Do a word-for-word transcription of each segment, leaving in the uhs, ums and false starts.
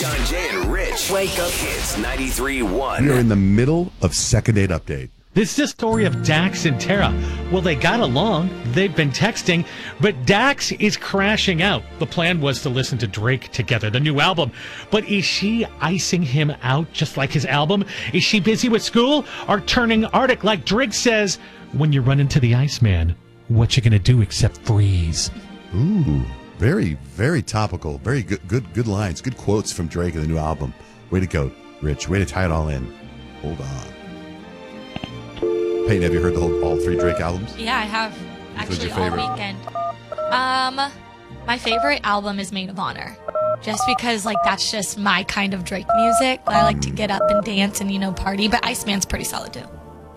John Jay and Rich. Wake up Kids ninety-three point one. We are in the middle of Second Date Update. This is the story of Dax and Tara. Well, they got along. They've been texting, but Dax is crashing out. The plan was to listen to Drake together, the new album. But is she icing him out just like his album? Is she busy with school or turning Arctic like Drake says, when you run into the Iceman, what you gonna do except freeze? Ooh, very, very topical. Very good, good, good lines. Good quotes from Drake in the new album. Way to go, Rich. Way to tie it all in. Hold on. Peyton, have you heard the whole all three Drake albums? Yeah, I have. Which was Actually, your all favorite? weekend. Um, my favorite album is Maid of Honor. Just because, like, that's just my kind of Drake music. I like to get up and dance and, you know, party. But Iceman's pretty solid, too.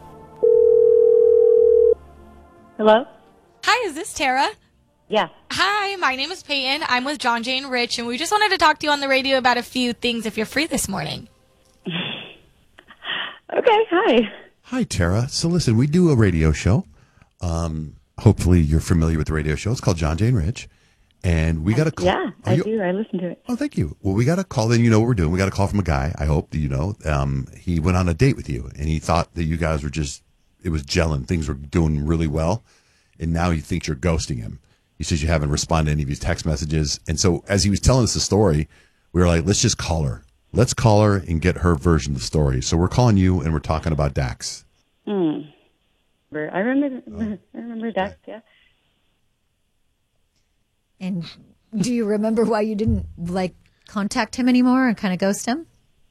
Hello? Hi, is this Tara? Yeah. Hi, my name is Peyton. I'm with John, Jay, and Rich, and we just wanted to talk to you on the radio about a few things if you're free this morning. Okay, hi. Hi, Tara. So listen, we do a radio show. Um, hopefully you're familiar with the radio show. It's called John, Jay, and Rich. And we got a call. Yeah, Are I you- do. I listen to it. Oh, thank you. Well, we got a call. Then you know what we're doing. We got a call from a guy. I hope that you know. Um, he went on a date with you, and he thought that you guys were just, it was gelling. Things were doing really well. And now he thinks you're ghosting him. He says you haven't responded to any of his text messages. And so as he was telling us the story, we were like, let's just call her. Let's call her and get her version of the story. So we're calling you, and we're talking about Dax. Hmm. I remember. Oh. I remember Dax. Yeah. And do you remember why you didn't like contact him anymore and kind of ghost him?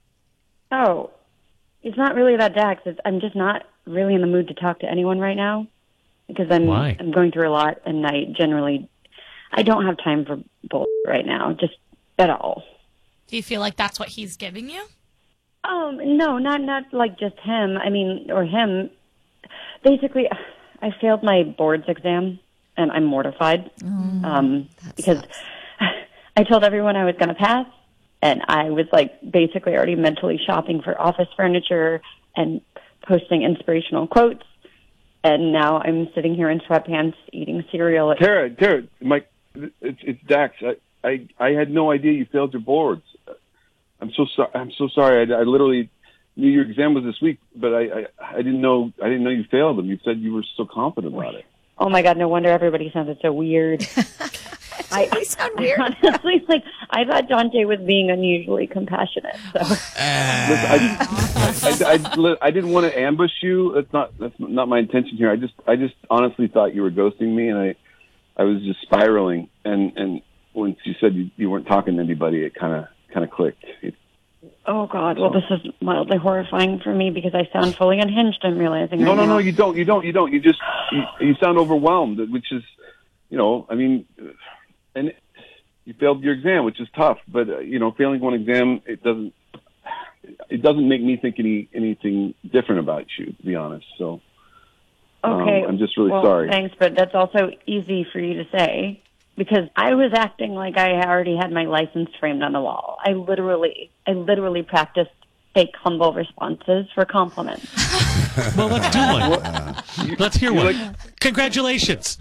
Oh, it's not really about Dax. It's, I'm just not really in the mood to talk to anyone right now because I'm Why? I'm going through a lot, and I generally I don't have time for bull right now, just at all. Do you feel like that's what he's giving you? Um, no, not not like just him. I mean, or him. Basically, I failed my boards exam, and I'm mortified. Mm, um, because sucks. I told everyone I was going to pass, and I was like basically already mentally shopping for office furniture and posting inspirational quotes. And now I'm sitting here in sweatpants eating cereal. Tara, Tara, Mike, it's, it's Dax. I, I I had no idea you failed your boards. I'm so sorry. I'm so sorry. I, I literally knew your exam was this week, but I, I I didn't know I didn't know you failed them. You said you were so confident about it. Oh my God! No wonder everybody sounded so weird. I, I sound weird. Honestly, like I thought John Jay was being unusually compassionate. So. Listen, I, I, I, I didn't want to ambush you. That's not that's not my intention here. I just I just honestly thought you were ghosting me, and I I was just spiraling. And and once you said you, you weren't talking to anybody, it kind of kind of clicked. It, oh God! Well, this is mildly horrifying for me because I sound fully unhinged. I'm realizing. no, right no, now. no. You don't. You don't. You don't. You just you, you sound overwhelmed, which is, you know, I mean, and you failed your exam, which is tough. But uh, you know, failing one exam, it doesn't it doesn't make me think any anything different about you, to be honest. So, okay, um, I'm just really well, sorry. Thanks, but that's also easy for you to say. Because I was acting like I already had my license framed on the wall. I literally, I literally practiced fake humble responses for compliments. Well, let's do one. Let's hear one. Like, congratulations.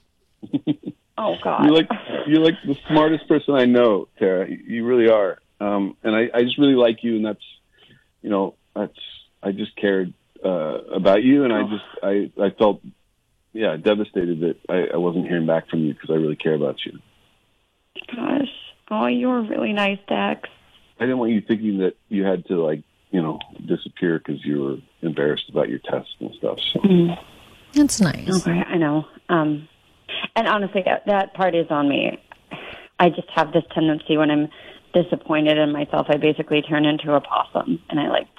Oh God! You're like you're like the smartest person I know, Tara. You really are. Um, and I, I just really like you, and that's, you know, that's I just cared uh, about you, and I just I I felt. Yeah, devastated that I, I wasn't hearing back from you because I really care about you. Gosh. Oh, you were really nice, Dax. I didn't want you thinking that you had to, like, you know, disappear because you were embarrassed about your tests and stuff. So. Mm. That's nice. Okay, I know. Um, and honestly, that, that part is on me. I just have this tendency when I'm disappointed in myself, I basically turn into a possum, and I, like,